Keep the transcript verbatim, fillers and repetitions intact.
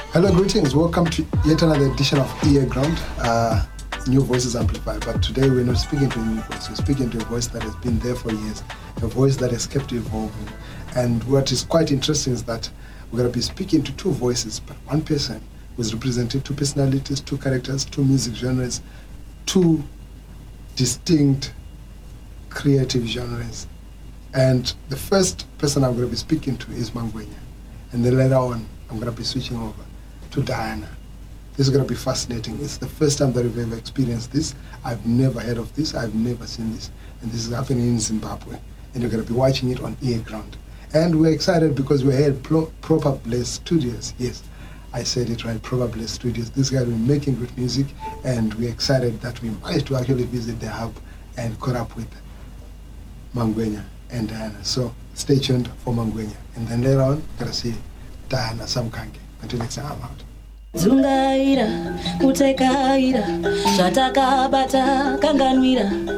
Hello, greetings. Welcome to yet another edition of Ear Ground, uh, New Voices Amplified. But today we're not speaking to a new voice. We're speaking to a voice that has been there for years, a voice that has kept evolving. And what is quite interesting is that we're going to be speaking to two voices, but one person who's representing two personalities, two characters, two music genres, two distinct creative genres. And the first person I'm going to be speaking to is Mangwenya. And then later on, I'm going to be switching over to Diana. This is going to be fascinating. It's the first time that I've ever experienced this. I've never heard of this. I've never seen this. And this is happening in Zimbabwe. And you're going to be watching it on Ear Ground. And we're excited because we're here at Pro- Proper Bliss Studios. Yes, I said it right, Proper Bliss Studios. These guys are making good music, and we're excited that we managed to actually visit their hub and caught up with Mangwenya and Diana. So stay tuned for Mangwenya. And then later on, we're going to see Diana Samkange. Until next time, I'm out. Zungaira, kutekaira, shatakabata, kanganwira.